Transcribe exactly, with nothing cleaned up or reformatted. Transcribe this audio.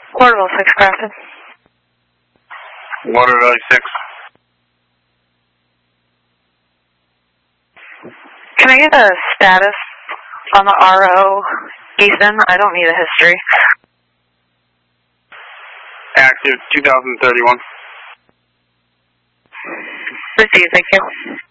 Waterville six, Grafton. Waterville six. Can I get a status on the R O Ethan? I don't need a history. Active two thousand thirty-one. Received, thank you.